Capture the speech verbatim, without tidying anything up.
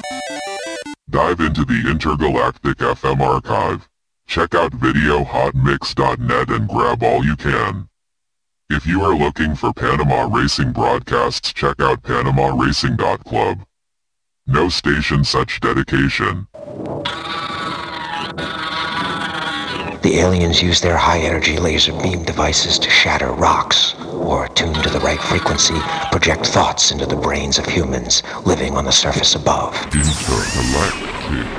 Dive into the Intergalactic F M archive. Check out video hot mix dot net and grab all you can. If you are looking for Panama Racing broadcasts, check out panama racing dot club. No station such dedication. The aliens use their high-energy laser beam devices to shatter rocks, or attuned to the right frequency, project thoughts into the brains of humans living on the surface above. Intergalactic.